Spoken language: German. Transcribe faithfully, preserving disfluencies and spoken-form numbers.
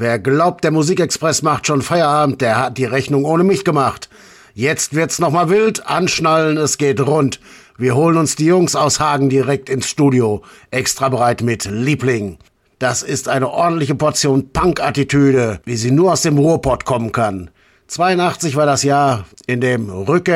Wer glaubt, der Musikexpress macht schon Feierabend, der hat die Rechnung ohne mich gemacht. Jetzt wird's nochmal wild, anschnallen, es geht rund. Wir holen uns die Jungs aus Hagen direkt ins Studio, extra bereit mit Liebling. Das ist eine ordentliche Portion Punk-Attitüde, wie sie nur aus dem Ruhrpott kommen kann. zweiundachtzig war das Jahr, in dem Rückkehr